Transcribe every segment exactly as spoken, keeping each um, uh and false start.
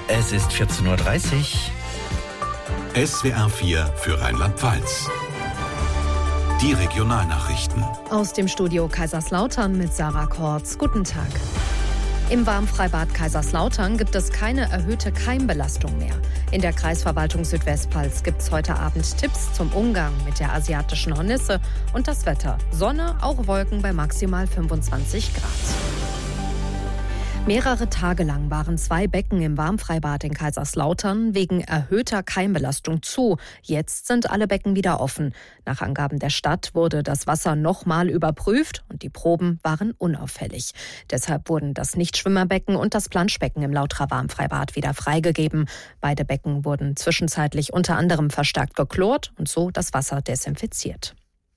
Es ist vierzehn Uhr dreißig. S W R vier für Rheinland-Pfalz. Die Regionalnachrichten. Aus dem Studio Kaiserslautern mit Sarah Kortz. Guten Tag. Im Warmfreibad Kaiserslautern gibt es keine erhöhte Keimbelastung mehr. In der Kreisverwaltung Südwestpfalz gibt es heute Abend Tipps zum Umgang mit der asiatischen Hornisse und das Wetter. Sonne, auch Wolken bei maximal fünfundzwanzig Grad. Mehrere Tage lang waren zwei Becken im Warmfreibad in Kaiserslautern wegen erhöhter Keimbelastung zu. Jetzt sind alle Becken wieder offen. Nach Angaben der Stadt wurde das Wasser nochmal überprüft und die Proben waren unauffällig. Deshalb wurden das Nichtschwimmerbecken und das Planschbecken im Lauterer Warmfreibad wieder freigegeben. Beide Becken wurden zwischenzeitlich unter anderem verstärkt geklort und so das Wasser desinfiziert.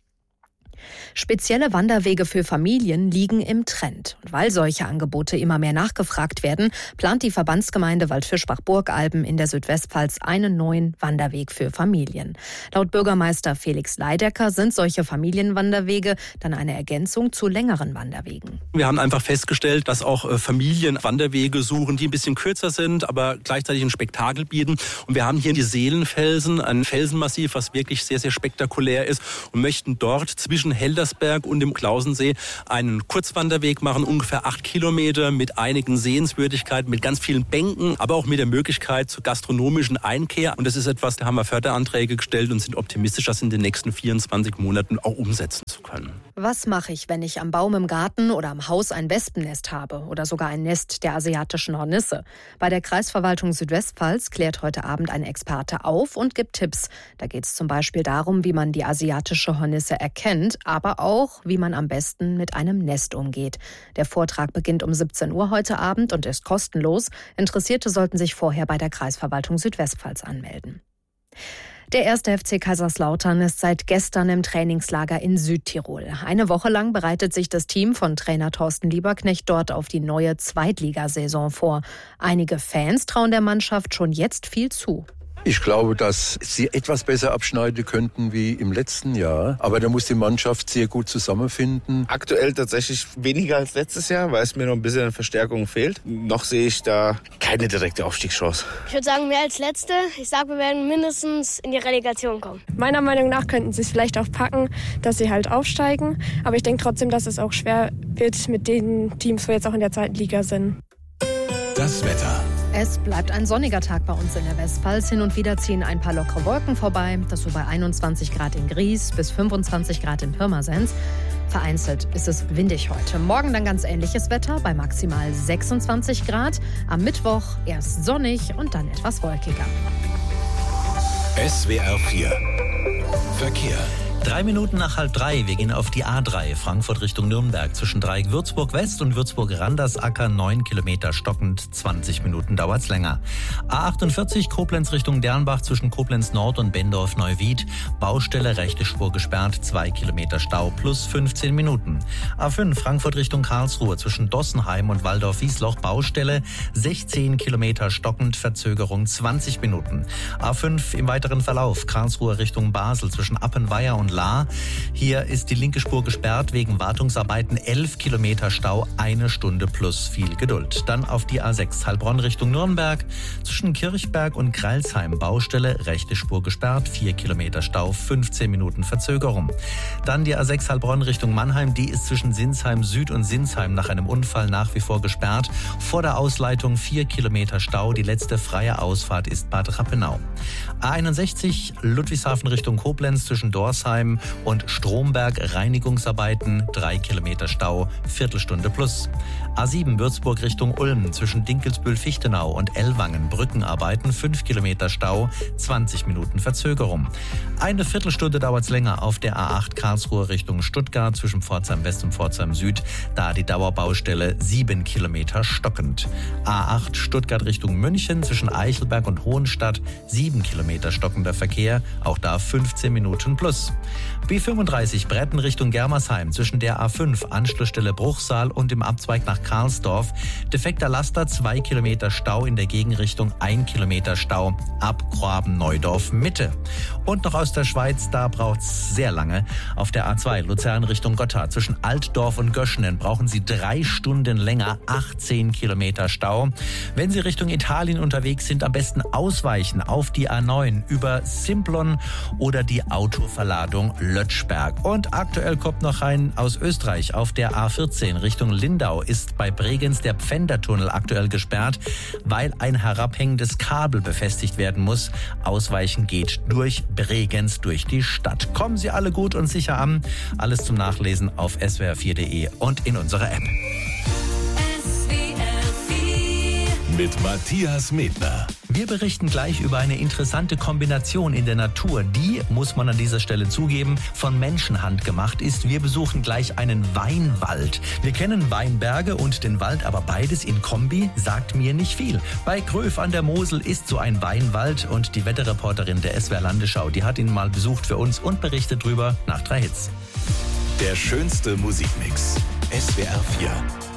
Spezielle Wanderwege für Familien liegen im Trend. Und weil solche Angebote immer mehr nachgefragt werden, plant die Verbandsgemeinde Waldfischbach-Burgalben in der Südwestpfalz einen neuen Wanderweg für Familien. Laut Bürgermeister Felix Leidecker sind solche Familienwanderwege dann eine Ergänzung zu längeren Wanderwegen. Wir haben einfach festgestellt, dass auch Familien Wanderwege suchen, die ein bisschen kürzer sind, aber gleichzeitig ein Spektakel bieten. Und wir haben hier die Seelenfelsen, ein Felsenmassiv, was wirklich sehr, sehr spektakulär ist und möchten dort zwischen Heldersberg und dem Klausensee einen Kurzwanderweg machen, ungefähr acht Kilometer mit einigen Sehenswürdigkeiten, mit ganz vielen Bänken, aber auch mit der Möglichkeit zur gastronomischen Einkehr. Und das ist etwas, da haben wir Förderanträge gestellt und sind optimistisch, das in den nächsten vierundzwanzig Monaten auch umsetzen zu können. Was mache ich, wenn ich am Baum im Garten oder am Haus ein Wespennest habe oder sogar ein Nest der asiatischen Hornisse? Bei der Kreisverwaltung Südwestpfalz klärt heute Abend ein Experte auf und gibt Tipps. Da geht es zum Beispiel darum, wie man die asiatische Hornisse erkennt, aber auch, wie man am besten mit einem Nest umgeht. Der Vortrag beginnt um siebzehn Uhr heute Abend und ist kostenlos. Interessierte sollten sich vorher bei der Kreisverwaltung Südwestpfalz anmelden. Der erste F C Kaiserslautern ist seit gestern im Trainingslager in Südtirol. Eine Woche lang bereitet sich das Team von Trainer Thorsten Lieberknecht dort auf die neue Zweitligasaison vor. Einige Fans trauen der Mannschaft schon jetzt viel zu. Ich glaube, dass sie etwas besser abschneiden könnten wie im letzten Jahr. Aber da muss die Mannschaft sehr gut zusammenfinden. Aktuell tatsächlich weniger als letztes Jahr, weil es mir noch ein bisschen Verstärkung fehlt. Noch sehe ich da keine direkte Aufstiegschance. Ich würde sagen, mehr als letzte. Ich sage, wir werden mindestens in die Relegation kommen. Meiner Meinung nach könnten sie es vielleicht auch packen, dass sie halt aufsteigen. Aber ich denke trotzdem, dass es auch schwer wird mit den Teams, wo jetzt auch in der zweiten Liga sind. Das Wetter. Es bleibt ein sonniger Tag bei uns in der Westpfalz. Hin und wieder ziehen ein paar lockere Wolken vorbei. Das so bei einundzwanzig Grad in Gries bis fünfundzwanzig Grad in Pirmasens. Vereinzelt ist es windig heute. Morgen dann ganz ähnliches Wetter bei maximal sechsundzwanzig Grad. Am Mittwoch erst sonnig und dann etwas wolkiger. S W R vier Verkehr. Drei Minuten nach halb drei. Wir gehen auf die A drei, Frankfurt Richtung Nürnberg. Zwischen Dreieck Würzburg West und Würzburg Randersacker, neun Kilometer stockend, zwanzig Minuten dauert's länger. A achtundvierzig, Koblenz Richtung Dernbach, zwischen Koblenz Nord und Bendorf Neuwied. Baustelle, rechte Spur gesperrt, zwei Kilometer Stau plus fünfzehn Minuten. A fünf, Frankfurt Richtung Karlsruhe, zwischen Dossenheim und Waldorf-Wiesloch. Baustelle, sechzehn Kilometer stockend, Verzögerung zwanzig Minuten. A fünf im weiteren Verlauf, Karlsruhe Richtung Basel, zwischen Appenweier und La. Hier ist die linke Spur gesperrt wegen Wartungsarbeiten. elf Kilometer Stau, eine Stunde plus viel Geduld. Dann auf die A sechs Heilbronn Richtung Nürnberg. Zwischen Kirchberg und Greilsheim Baustelle, rechte Spur gesperrt, vier Kilometer Stau, fünfzehn Minuten Verzögerung. Dann die A sechs Heilbronn Richtung Mannheim. Die ist zwischen Sinsheim Süd und Sinsheim nach einem Unfall nach wie vor gesperrt. Vor der Ausleitung vier Kilometer Stau. Die letzte freie Ausfahrt ist Bad Rappenau. A einundsechzig Ludwigshafen Richtung Koblenz, zwischen Dorsheim und Stromberg Reinigungsarbeiten, drei Kilometer Stau, Viertelstunde plus. A sieben Würzburg Richtung Ulm, zwischen Dinkelsbühl-Fichtenau und Ellwangen Brückenarbeiten, fünf Kilometer Stau, zwanzig Minuten Verzögerung. Eine Viertelstunde dauert's länger auf der A acht Karlsruhe Richtung Stuttgart, zwischen Pforzheim West und Pforzheim Süd, da die Dauerbaustelle, sieben Kilometer stockend. A acht Stuttgart Richtung München, zwischen Eichelberg und Hohenstadt, sieben Kilometer stockender Verkehr, auch da fünfzehn Minuten plus. B fünfunddreißig Bretten Richtung Germersheim zwischen der A fünf Anschlussstelle Bruchsal und dem Abzweig nach Karlsdorf. Defekter Laster, zwei Kilometer Stau in der Gegenrichtung, ein Kilometer Stau ab Graben-Neudorf Mitte. Und noch aus der Schweiz, da braucht's sehr lange. Auf der A zwei Luzern Richtung Gotthard zwischen Altdorf und Göschenen brauchen Sie drei Stunden länger, achtzehn Kilometer Stau. Wenn Sie Richtung Italien unterwegs sind, am besten ausweichen auf die A neun über Simplon oder die Autoverladung Lötschberg. Und aktuell kommt noch ein aus Österreich. Auf der A vierzehn Richtung Lindau ist bei Bregenz der Pfändertunnel aktuell gesperrt, weil ein herabhängendes Kabel befestigt werden muss. Ausweichen geht durch Bregenz, durch die Stadt. Kommen Sie alle gut und sicher an. Alles zum Nachlesen auf s w r vier punkt d e und in unserer App. Mit Matthias Medner. Wir berichten gleich über eine interessante Kombination in der Natur, die, muss man an dieser Stelle zugeben, von Menschenhand gemacht ist. Wir besuchen gleich einen Weinwald. Wir kennen Weinberge und den Wald, aber beides in Kombi sagt mir nicht viel. Bei Gröf an der Mosel ist so ein Weinwald und die Wetterreporterin der S W R Landesschau, die hat ihn mal besucht für uns und berichtet drüber nach drei Hits. Der schönste Musikmix. S W R vier.